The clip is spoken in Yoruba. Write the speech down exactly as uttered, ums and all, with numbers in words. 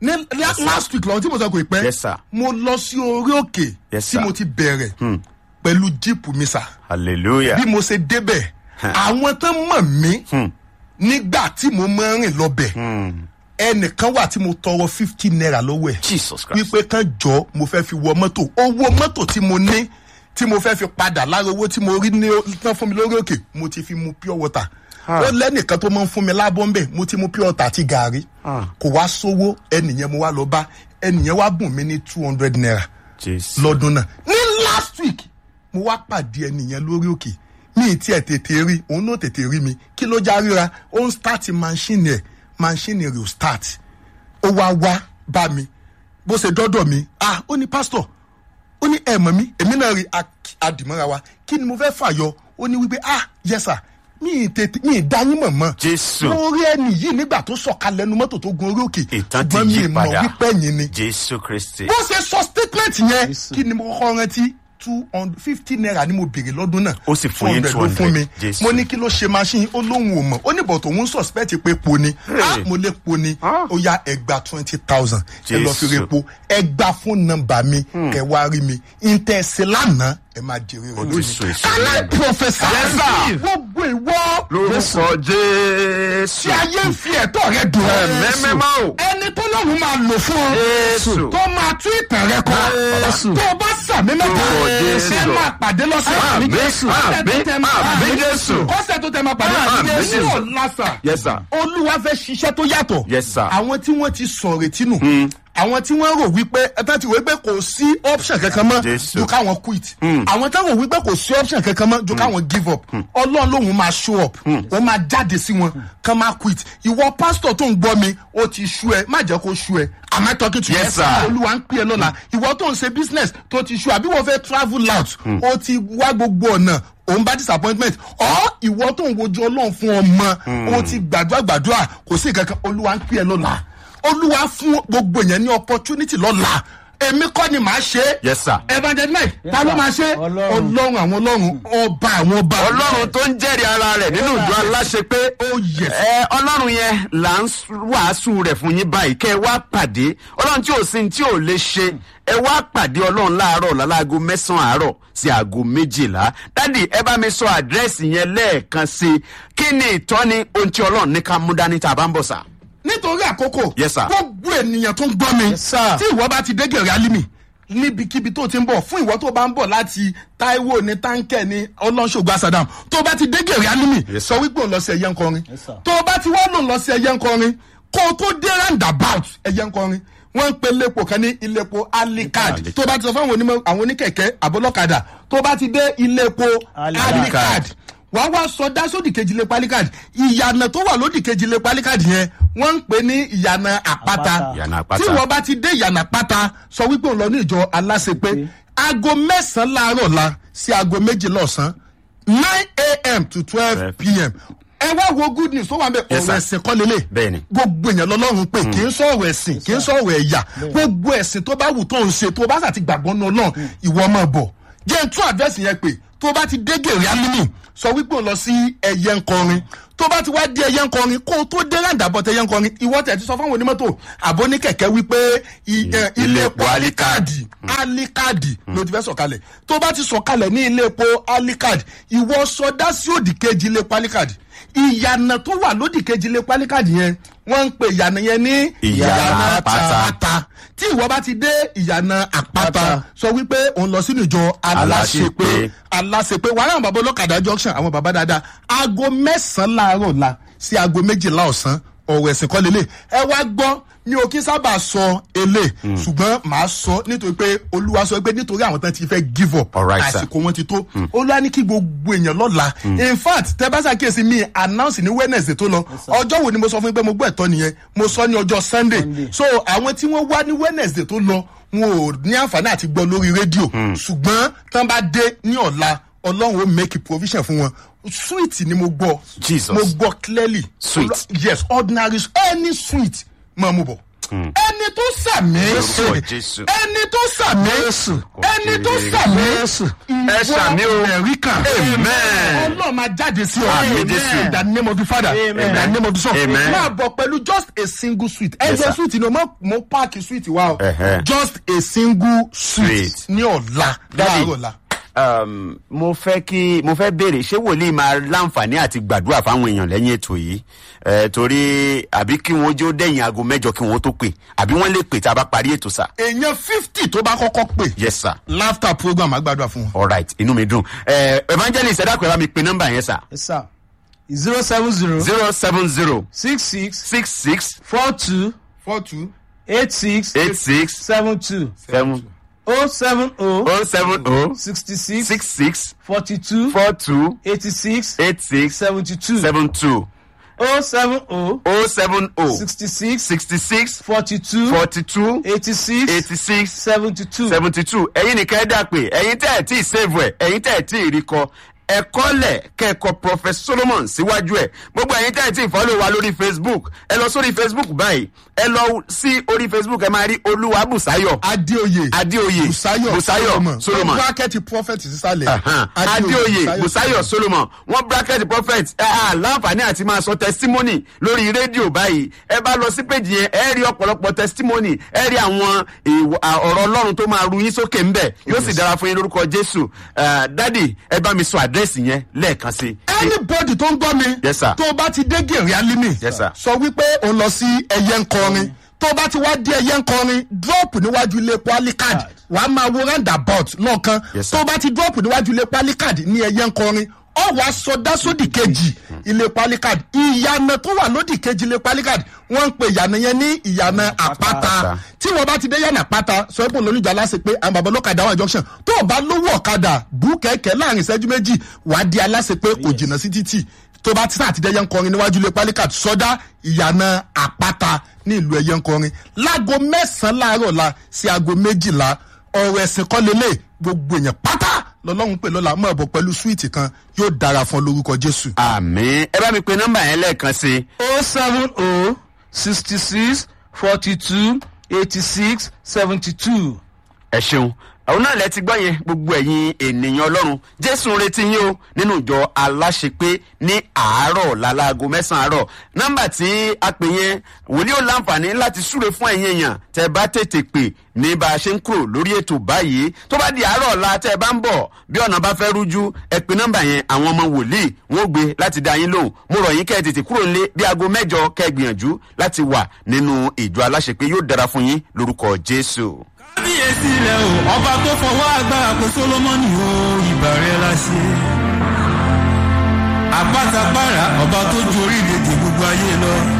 ní last week lọ́wọ́ tí mo sọ kò pẹ́. Yes, sir. mo lọ sí orí òkè. Yes, tí sir. mo ti bẹ̀rẹ̀. pẹ̀lú jíìpù mi sà. hallelujah. bí mo ṣe débẹ̀ àwọn tán mọ̀ mí nígbà tí mo máa ń rìn lọ́bẹ̀ ẹnìkan wà tí mo tọrọ fifty naira lọ́wọ́ ẹ̀ Jesus Christ. wípé kán jọ mo fẹ́ fi wọ mọ́tò owó mọ́tò tí mo ní tí mo fẹ́ fi padà lára owó tí mo rí ní tán fún mi lórí òkè mo ti fi mu pure water ó lẹ́nìkan tó máa ń fún mi lábọ́ ńbẹ̀ mo ti mu pure water àti gàrí kò wá sówó ẹnìyẹn mo wá lọ bá ẹnìyẹn wá bùn mí ní two hundred naira Jesus. lọ́dún náà ní last week mo wá pàdé ẹnìyẹn lórí òkè mi tí ẹ tètè rí òun náà tètè rí mi kí ló já ríra ó ń start machine ẹ machine rẹ ò start ó wá wá bá mi bó ṣe dọ́dọ̀ mi ah ó ní pastor ó ní ẹ mọ̀ mi èmi náà rí àdìmọ́ra wa kí ni mo fẹ́ fàyọ ó ní wípé ah yes sir mi tètè mi dáyín mọ̀ mọ́ Jésù. lórí ẹni yìí nígbà tó sọ̀kalẹ̀ ẹnu mọ́tò tó gun orí òkè ìtàn ti ṣùgbọ́n mi yí mọ̀ padà. wípé ẹ̀yin ni Jésù Kristi. bó ṣe sọ statement yẹn kí ni mo kọ́kọ́ rántí two hundred fifty naira ni mo béèrè lọ́dún náà. Ó sì fún yín two hundred. ló fún mi. Jésù. mo ní kí ló ṣe machine ó lóun ò mọ̀ ó ní bọ̀ tòun suspect pé po ni. ah mo lè po ni ó yá ẹgbàá twenty thousand ẹ lọ fi repo ẹgbàá fún nọ́mbà mi kẹ wá rí mi ìtẹ̀sí lánàá ẹ máa jèrè rẹ Ó ti sọ èso kálẹ̀ lẹ́nu. professor Yes, sir. gbogbo ìwọ lórúkọ tí Jésù. ayé ń fi ẹ̀tọ́ rẹ dùn ọ́. Mẹ́mẹ́mọ́ o. ẹni tó lọ́run máa lò fún ọ Jésù. tó máa tún ìtàn rẹ kọ Jésù. tó o bá sàmì mẹ́ta Lórúkọ Jésù. ẹ máa pàdé lọ́sẹ̀ Àmín, Jésù. Àmín, àmín, Jésù. kọ́sẹ̀ tó tẹ máa pàdé Àmín, àti Jésù. yóò lásà Yes, sir. olúwa fẹ́ ṣiṣẹ́ tó yàtọ̀ Yes, sir. àwọn tí wọ́n ti sọ̀rọ̀ tínú àwọn tí wọ́n rò wípé ẹ̀ta ti wò wípé kò sí option kankan mọ́ Jésù. ju káwọn quit àwọn táwọn rò wípé kò sí option kankan mọ́ ju káwọn give up ọlọ́run lòun máa show up wọ́n máa jáde sí wọn kán máa quit ìwọ pásítọ̀ tó ń gbọ́ mi ó ti ṣú ẹ má jẹ́ kó ṣú ẹ am I talking to you? Yes, sir. olúwa ń pè é lọ́la ìwọ tó ń ṣe business tó ti ṣú àbí wọ́n fẹ́ travel out ó ti wá gbogbo ọ̀nà òun bá disappointment ọ ìwọ tó ń wojú ọlọ́run fún ọmọ ó ti gbàdúrà gbàdúrà kò sí nǹkan kan olúwa ń pè é lọ́la olúwa fún gbogbo yẹn ní opportunity lọ́la èmi kọ́ ni màá ṣe é. Yes, sir. evangelist mike ta ló máa ṣe é? ọlọ́run àwọn ọlọ́run ọba àwọn ọba. Ọlọ́run tó ń jẹ́rìí ara rẹ̀ nínú ìjọ aláṣẹ pé oh yes. ẹ ọlọ́run yẹn là ń wàásù rẹ̀ fún yín báyìí kẹ́ ẹ wá pàdé ọlọ́run tí ò sí ní tí ò lè ṣe ẹ wá pàdé ọlọ́run láàárọ̀ láláago mẹ́sàn-án àárọ̀ sí aago méjìlá dádì ẹ bá mi sọ àdírẹ́sì yẹn lẹ́ẹ̀kan sí i kí ni ìtọ́ni ohun tí ọlọ́run ní ká mú dání tá a bá ń bọ̀ sà. nítorí àkókò Yes, sir. gbogbo ènìyàn tó ń gbọ́ mi Yes, sir. tí ìwọ bá ti dé gèrè alimi níbikíbi tó ti ń bọ̀ fún ìwọ tó bá ń bọ̀ láti Táíwò ní táǹkẹ̀ ní ọlọ́ṣogbo asadam tó bá ti dé gèrè alimi Yes, sọ wípé òun lọ sí ẹyẹ ńkọrin Yes, sir. tó bá ti wá lòun lọ sí ẹyẹ ńkọrin kó o tó dé roundabout ẹyẹ ńkọrin wọ́n ń pe iléepo kan ní iléepo alikad Alikad. tó bá ti sọ fún àwọn onímọ̀ àwọn oníkẹ̀kẹ́ àbọ́lọ́kadà tó bá ti dé iléepo Alikad. alikad wàá wá sọdá sódì kejì lé palikad ìyànà tó wà lódì kejì lé palikad yẹn wọ́n ń pè ní ìyànà àpáta Ìyànà àpáta. tí wọ́n bá ti dé ìyànà àpáta sọ wípé òun lọ ní ìjọ aláṣepé aago mẹ́sàn-án láàárọ̀ la sí aago méjìlá ọ̀sán nine a.m. to twelve p.m. ẹ wá wo good news tó wà ń bẹ Yes, ọ̀rọ̀ sir. ẹ̀sìn kọ́ lélẹ̀ Bẹ́ẹ̀ni. gbogbo èèyàn lọ́lọ́run pé kì í sọ̀rọ̀ ẹ̀sìn kì í sọ̀rọ̀ ẹ̀yà gbogbo ẹ̀sìn tó bá wù tó ń ṣe tó bá sà ti gbàgbọ́ náà náà ìwọ máa bọ̀ jẹ́ n tún àdírẹ́sì yẹn pé tó bá ti dé gèrè alimi sọ wípé òun lọ sí ẹyẹ ńkọrin tó bá ti wá dé ẹyẹ ńkọrin kó o tó dé ràǹdàbọ̀tẹ̀ ẹyẹ ńkọrin ìwọ tẹ̀ ti sọ fáwọn onímọ́tò àbóníkẹ̀kẹ́ wípé i- ẹ, ilé epo alikadi alikadi ló ti fẹ́ sọ̀kalẹ̀ tó bá ti sọ̀kalẹ̀ ní ilé epo alikadi ìwọ sọdá sí òdì kejì ilé epo alikadi ìyànà tó wà lódì kejì ilé epo alikadi yẹn wọ́n ń pe ìyànà yẹn ní Ìyànà àpáta. àpáta tí ìwọ bá ti dé ìyànà àpáta sọ wípé òun lọ sínú ìjọ aláṣepé Aláṣepé. aláṣepé wàhálà àwọn bàbá olókàdá junction àwọn bàbá dáadáa aago mẹ́sàn-án láàárọ̀ la sí aago méjìlá ọ̀sán ọ̀rọ̀ ẹ̀sìn kọ́ lélẹ̀ ẹ wá gbọ́ mi ò kí sábà sọ elé ṣùgbọ́n màá sọ nítorí pé olúwa sọ pé nítorí àwọn tán ti fẹ́ give up All right, sir. àsìkò wọn ti tó olúwa ní kí gbogbo èèyàn lọ́la in fact tẹ bá ṣàkíyèsí mi announce ní Wednesday tó lọ ọjọ́ wo ni mo sọ fún yín pé mo gbọ́ ẹ̀tọ́ nìyẹn mo sọ ní ọjọ́ Sunday Sunday. so àwọn tí wọ́n wá ní Wednesday tó lọ wọn ò ní àǹfààní àti gbọ́ lórí rédíò ṣùgbọ́n tán bá dé ní ọ̀la ọlọ́run ó make provision fún wọn sweet ni mo gbọ́ Jesus. mo gbọ́ clearly Sweet. yes ordinary any sweet máa mú bọ̀ ẹni tó sàmì ẹni tó sàmì ẹni tó sàmì ẹ sàmì o ẹ̀rí kan amen ọlọ́run máa jáde sí ọ Àmín Jésù. in the name of the father in the name of the son Amen. máa bọ̀ pẹ̀lú just a single sweet ẹ̀jẹ̀ sir. sweet ni o mọ̀ mo páàkì sweet wa o Ẹ̀hẹ́. just a single sweet Sweet. ní ọ̀la Daddy. láàárọ̀ ọ̀la. um, mo fẹ́ kí mo fẹ́ béèrè ṣé wòlíì máa láǹfààní àti gbàdúrà fáwọn èèyàn lẹ́yìn ètò yìí eh, torí àbí kí wọ́n jó dẹ̀yìn aago mẹ́jọ kí wọ́n tó pè àbí wọ́n lè pè tá a bá parí ètò sà. èèyàn fifty tó bá kọ́kọ́ pè yes sir. laughter program àgbàdo fún wọn. all right inú mi dùn eh, evangelist ẹ dákun ẹ bá mi pe nọ́mbà yẹn sà. Yes, sir. Zero seven zero zero seven zero six six six six four two four two eight six eight six seven two seven oh seven oh oh seven oh sixty six six six forty two four two eighty six eight six seventy two seven two oh seven oh oh seven oh sixty six sixty six forty two forty two eighty six eighty six seventy two. seventy two ẹ̀yin nìkan ẹ dá pé ẹ̀yin tẹ́ ẹ̀ tí ì save ẹ̀ ẹ̀yin tẹ́ ẹ̀ tí ì rí kọ ẹ̀kọ́ lẹ̀ kẹ́kọ̀ọ́ prophet solomon síwájú ẹ̀ gbogbo ẹ̀yin tẹ́ ẹ̀ tí ì follow wa lórí facebook ẹ lọ sórí facebook báyìí ẹ lọ sí orí facebook ẹ máa rí olúwa bùsáyọ̀ adéoyè adéoyè busayo bùsáyọ̀ solomon bracket prophet sísàlẹ̀ Ahan. adéoyè bùsáyọ̀ solomon wọ́n bracket prophet ẹ à láǹfààní àti máa sọ testimony lórí rédíò báyìí ẹ bá lọ sí péjì yẹn ẹ rí ọ̀pọ̀lọpọ̀ testimony ẹ rí àwọn ìwà- à, ọ̀rọ̀ ọlọ́run tó máa ru yín sókè ńbẹ̀ yóò sì dára fún yín lórúkọ jésù Eh, dádì ẹ bá mi sọ àdírẹ́sì yẹn lẹ́ẹ̀kan sí i. anybody tó ń gbọ́ mi Yes, sir. tó bá ti dé gèrè alimi Yes, sir. sọ wípé o lọ sí ẹyẹ nkọrin tó bá ti wá dé ẹyẹ nkọrin drop níwájú ilé palikad wà á máa wo roundabout lọ́ọ̀kan Yes, sir. tó bá ti drop níwájú ilé palikad ní ẹyẹ nkọrin ọ wàá sọdá sódì kejì ilé palikad ìyànà tó wà lódì kejì ilé palikad wọ́n ń pe ìyànà yẹn ní ìyànà àpáta tí wọ́n bá ti dé yànà àpáta sọ pé olóyìnbó aláṣẹ pé àwọn bàbá ọlọ́kadà wà junction tó o bá lówó ọ̀kadà bú kẹ̀kẹ́ láàrin ìṣẹ́jú méjì wàá di aláṣẹ pé kò jìnnà sí títì tó bá ti sáà ti dé ẹyẹ nkọrin níwájú ilé palikad sọdá ìyànà àpáta ní ìlú ẹyẹ nkọrin láago mẹ́sàn-án láàárọ̀ la sí aago méjìlá ọ̀rọ̀ ẹ̀sìn kọ́ lélẹ̀ gbogbo èèyàn pátá lọ́lọ́run pè lọ́la mọ̀ ọ̀bọ̀ pẹ̀lú súwìtì kan yóò dára fún ọ lórúkọ jésù. àmì ẹ bá mi pe nọ́mbà yẹn lẹ́ẹ̀kan sí i. oh seven oh sixty six forty two eighty six seventy two. ẹ ṣeun àwọn náà lẹ ti gbọ́ yẹn gbogbo ẹ̀yin ènìyàn ọlọ́run jésù ń retí yín o nínú ìjọ aláṣepé ní àárọ̀ lálaago mẹ́sàn-án àárọ̀ nọ́mbà tí a pè yẹn wòlíì ò láǹfààní láti súre fún ẹ̀yin èèyàn tẹ́ bá tètè pè ní bá a ṣe ń kúrò lórí ètò báyìí tó bá di àárọ̀ ọ̀la tẹ́ ẹ bá ń bọ̀ bí ọ̀nà bá fẹ́ rújú ẹ pè nọ́mbà yẹn àwọn ọmọ wòlíì wọn ò gbé láti dá yín lóhùn mo rọ̀ yín kẹ́ ẹ tètè kúrò nílé bí aago mẹ́jọ kẹ́ ẹ gbìyànjú láti wà nínú ìjọ aláṣepé yóò dára fún yín lórúkọ jésù. kábíyèsí ilẹ̀ o ọba tó fọwọ́ agbára pé solomoni o ìbàrẹ̀ la ṣe. àpáta pààrà ọba tó ju orílẹ̀-èdè gbogbo ayé lọ.